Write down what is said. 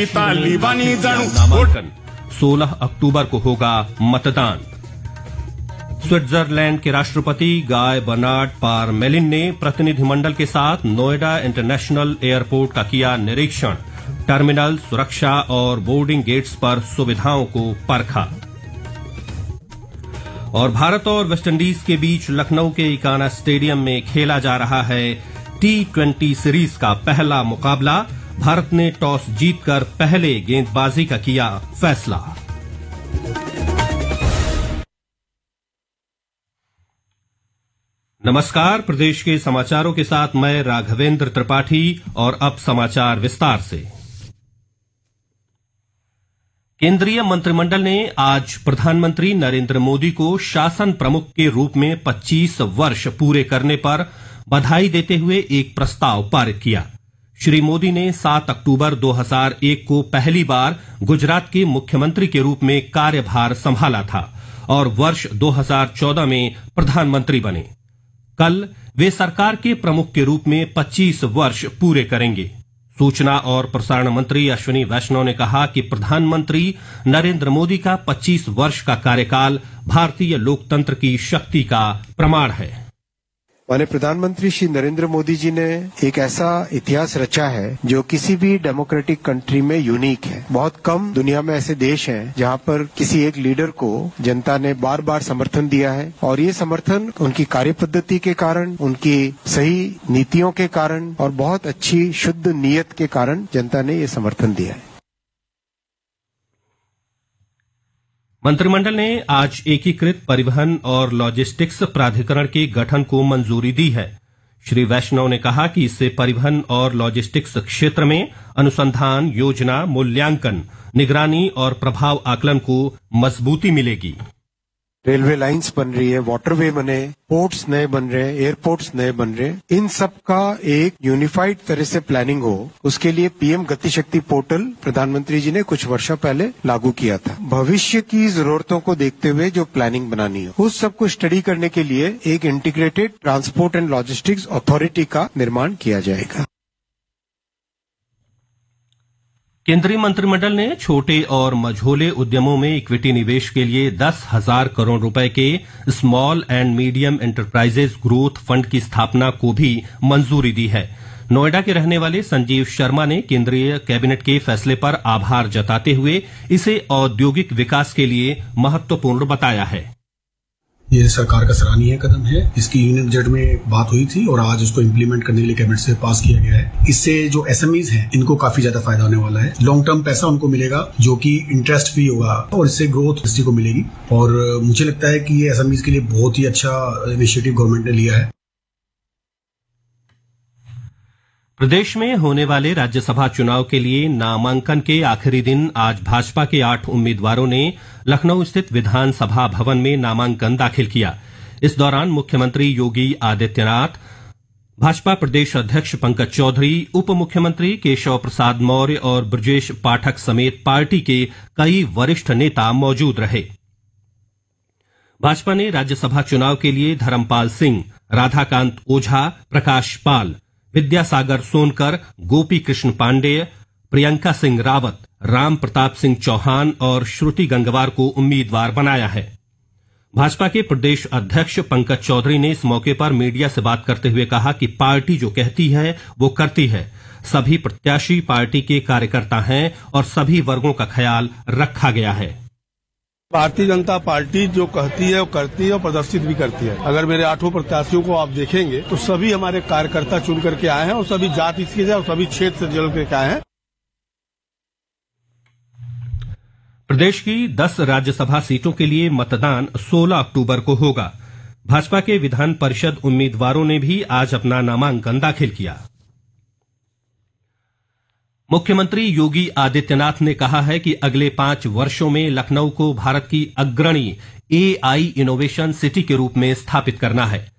नामांकन 16 अक्टूबर को होगा मतदान। स्विट्जरलैंड के राष्ट्रपति गाय बर्नार्ड पारमेलिन ने प्रतिनिधिमंडल के साथ नोएडा इंटरनेशनल एयरपोर्ट का किया निरीक्षण। टर्मिनल, सुरक्षा और बोर्डिंग गेट्स पर सुविधाओं को परखा। और भारत और वेस्टइंडीज के बीच लखनऊ के इकाना स्टेडियम में खेला जा रहा है T20 सीरीज का पहला मुकाबला। भारत ने टॉस जीतकर पहले गेंदबाजी का किया फैसला। नमस्कार, प्रदेश के समाचारों के साथ मैं राघवेंद्र त्रिपाठी और अब समाचार विस्तार से। केंद्रीय मंत्रिमंडल ने आज प्रधानमंत्री नरेंद्र मोदी को शासन प्रमुख के रूप में 25 वर्ष पूरे करने पर बधाई देते हुए एक प्रस्ताव पारित किया। श्री मोदी ने 7 अक्टूबर 2001 को पहली बार गुजरात के मुख्यमंत्री के रूप में कार्यभार संभाला था और वर्ष 2014 में प्रधानमंत्री बने। कल वे सरकार के प्रमुख के रूप में 25 वर्ष पूरे करेंगे। सूचना और प्रसारण मंत्री अश्विनी वैष्णव ने कहा कि प्रधानमंत्री नरेंद्र मोदी का 25 वर्ष का कार्यकाल भारतीय लोकतंत्र की शक्ति का प्रमाण है। माननीय प्रधानमंत्री श्री नरेंद्र मोदी जी ने एक ऐसा इतिहास रचा है जो किसी भी डेमोक्रेटिक कंट्री में यूनिक है। बहुत कम दुनिया में ऐसे देश हैं जहां पर किसी एक लीडर को जनता ने बार बार समर्थन दिया है और ये समर्थन उनकी कार्य पद्धति के कारण, उनकी सही नीतियों के कारण और बहुत अच्छी शुद्ध नीयत के कारण जनता ने ये समर्थन दिया है। मंत्रिमंडल ने आज एकीकृत परिवहन और लॉजिस्टिक्स प्राधिकरण के गठन को मंजूरी दी है। श्री वैष्णव ने कहा कि इससे परिवहन और लॉजिस्टिक्स क्षेत्र में अनुसंधान, योजना, मूल्यांकन, निगरानी और प्रभाव आकलन को मजबूती मिलेगी। रेलवे लाइंस बन रही है, वाटरवे बने, पोर्ट्स नए बन रहे हैं, एयरपोर्ट्स नए बन रहे हैं। इन सब का एक यूनिफाइड तरह से प्लानिंग हो, उसके लिए पीएम गति शक्ति पोर्टल प्रधानमंत्री जी ने कुछ वर्षों पहले लागू किया था। भविष्य की जरूरतों को देखते हुए जो प्लानिंग बनानी हो, उस सब को स्टडी करने के लिए एक integrated transport and logistics authority का निर्माण किया जाएगा। केंद्रीय मंत्रिमंडल ने छोटे और मझोले उद्यमों में इक्विटी निवेश के लिए 10,000 करोड़ रुपए के small and medium enterprises growth fund की स्थापना को भी मंजूरी दी है। नोएडा के रहने वाले संजीव शर्मा ने केंद्रीय कैबिनेट के फैसले पर आभार जताते हुए इसे औद्योगिक विकास के लिए महत्वपूर्ण बताया है। ये सरकार का सराहनीय कदम है। इसकी यूनियन बजट में बात हुई थी और आज इसको इम्प्लीमेंट करने के लिए कैबिनेट से पास किया गया है। इससे जो एसएमईज हैं इनको काफी ज्यादा फायदा होने वाला है। लॉन्ग टर्म पैसा उनको मिलेगा जो कि इंटरेस्ट फ्री होगा और इससे ग्रोथ इंडस्ट्री को मिलेगी और मुझे लगता है कि ये एसएमईज के लिए बहुत ही अच्छा इनिशिएटिव गवर्नमेंट ने लिया है। प्रदेश में होने वाले राज्यसभा चुनाव के लिए नामांकन के आखिरी दिन आज भाजपा के 8 उम्मीदवारों ने लखनऊ स्थित विधानसभा भवन में नामांकन दाखिल किया। इस दौरान मुख्यमंत्री योगी आदित्यनाथ, भाजपा प्रदेश अध्यक्ष पंकज चौधरी, उप मुख्यमंत्री केशव प्रसाद मौर्य और ब्रजेश पाठक समेत पार्टी के कई वरिष्ठ नेता मौजूद रहे। भाजपा ने राज्यसभा चुनाव के लिए धर्मपाल सिंह, राधाकांत ओझा, प्रकाश पाल, विद्यासागर सोनकर, गोपी कृष्ण पांडेय, प्रियंका सिंह रावत, राम प्रताप सिंह चौहान और श्रुति गंगवार को उम्मीदवार बनाया है। भाजपा के प्रदेश अध्यक्ष पंकज चौधरी ने इस मौके पर मीडिया से बात करते हुए कहा कि पार्टी जो कहती है वो करती है। सभी प्रत्याशी पार्टी के कार्यकर्ता हैं और सभी वर्गों का ख्याल रखा गया है। भारतीय जनता पार्टी जो कहती है वो करती है और प्रदर्शित भी करती है। अगर मेरे 8 प्रत्याशियों को आप देखेंगे तो सभी हमारे कार्यकर्ता चुन करके आए हैं और सभी जाति से और सभी क्षेत्र से जुड़ करके आए हैं। प्रदेश की 10 राज्यसभा सीटों के लिए मतदान 16 अक्टूबर को होगा। भाजपा के विधान परिषद उम्मीदवारों ने भी आज अपना नामांकन दाखिल किया। मुख्यमंत्री योगी आदित्यनाथ ने कहा है कि अगले 5 वर्षों में लखनऊ को भारत की अग्रणी एआई इनोवेशन सिटी के रूप में स्थापित करना है।